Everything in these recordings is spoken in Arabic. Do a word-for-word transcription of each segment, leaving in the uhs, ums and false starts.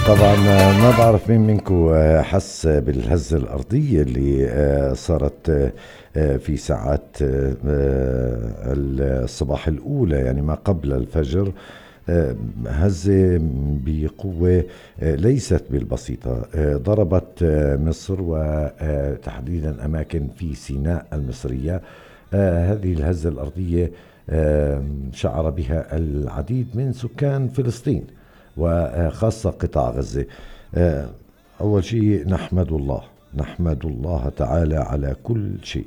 طبعا ما بعرف مين منكم حس بالهزة الأرضية اللي صارت في ساعات الصباح الأولى، يعني ما قبل الفجر. هزة بقوة ليست بالبسيطة ضربت مصر وتحديدا أماكن في سيناء المصرية. هذه الهزة الأرضية شعر بها العديد من سكان فلسطين وخاصة قطاع غزة. أول شيء نحمد الله نحمد الله تعالى على كل شيء،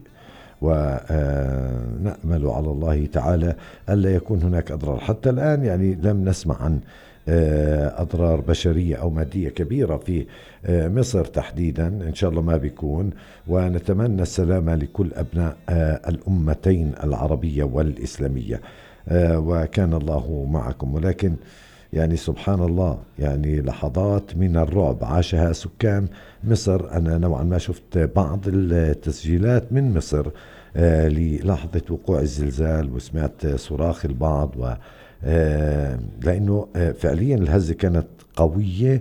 ونأمل على الله تعالى ألا يكون هناك أضرار. حتى الآن يعني لم نسمع عن أضرار بشرية أو مادية كبيرة في مصر تحديدا، إن شاء الله ما بيكون، ونتمنى السلامة لكل أبناء الأمتين العربية والإسلامية، وكان الله معكم. ولكن يعني سبحان الله، يعني لحظات من الرعب عاشها سكان مصر. أنا نوعا ما شفت بعض التسجيلات من مصر آه للحظة وقوع الزلزال، وسمعت صراخ البعض، و آه لأنه آه فعليا الهزة كانت قوية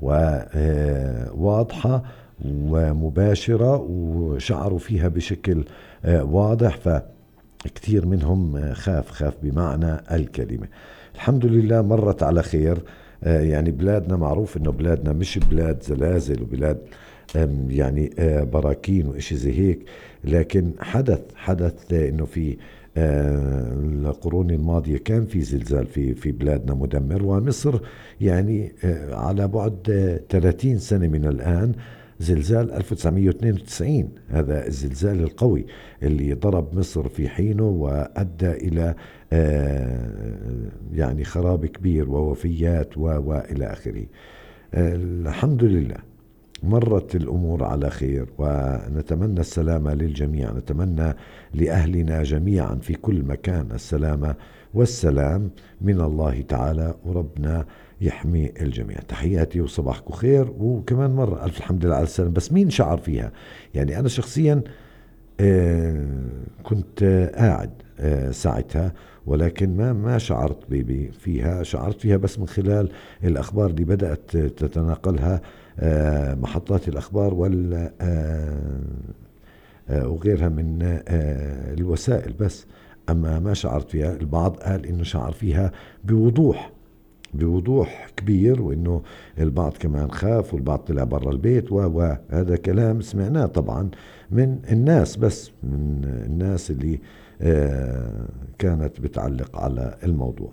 وواضحة ومباشرة، وشعروا فيها بشكل آه واضح، فكتير منهم خاف خاف بمعنى الكلمة. الحمد لله مرت على خير. آه يعني بلادنا معروف انه بلادنا مش بلاد زلازل وبلاد يعني آه براكين وإشي زي هيك، لكن حدث حدث انه في آه القرون الماضية كان في زلزال في في بلادنا مدمر. ومصر يعني آه على بعد آه ثلاثين سنة من الآن زلزال ألف وتسعمية واثنين وتسعين، هذا الزلزال القوي اللي ضرب مصر في حينه وأدى إلى آه يعني خراب كبير ووفيات وإلى آخره. آه الحمد لله مرت الأمور على خير، ونتمنى السلامة للجميع. نتمنى لأهلنا جميعا في كل مكان السلامة والسلام من الله تعالى، وربنا يحمي الجميع. تحياتي وصباحكم خير. وكمان مرة ألف الحمد لله على السلامة. بس مين شعر فيها؟ يعني أنا شخصيا آه كنت آه قاعد آه ساعتها، ولكن ما ما شعرت بي فيها. شعرت فيها بس من خلال الأخبار اللي بدأت تتناقلها آه محطات الأخبار وال آه آه وغيرها من آه الوسائل بس. أما ما شعرت فيها. البعض قال إنه شعر فيها بوضوح بوضوح كبير، وإنه البعض كمان خاف، والبعض طلع برا البيت، وهذا كلام سمعناه طبعا من الناس، بس من الناس اللي آه كانت بتعلق على الموضوع.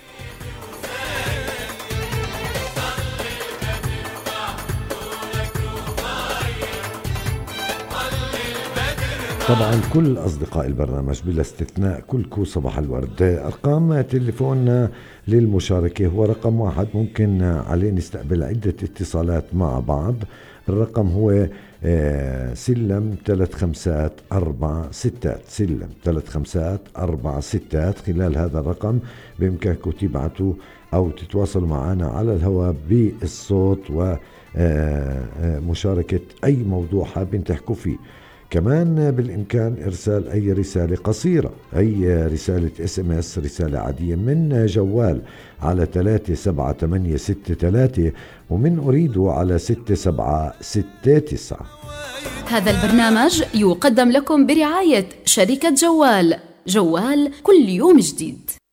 طبعا كل أصدقاء البرنامج بلا استثناء كلكم صباح الورد. أرقام تليفوننا للمشاركة هو رقم واحد، ممكن عليه نستقبل عدة اتصالات مع بعض. الرقم هو سلم ثلاث خمسات أربع ستات، سلم ثلاث خمسات أربع ستات. خلال هذا الرقم بإمكانكم تبعتوا أو تتواصلوا معنا على الهواء بالصوت ومشاركة أي موضوع حابين تحكوا فيه. كمان بالإمكان إرسال أي رسالة قصيرة، أي رسالة اس ام اس، رسالة عادية من جوال على ثلاثة سبعة ثمانية ستة ثلاثة، ومن أريده على ستة سبعة ستة تسعة. هذا البرنامج يقدم لكم برعاية شركة جوال، جوال كل يوم جديد.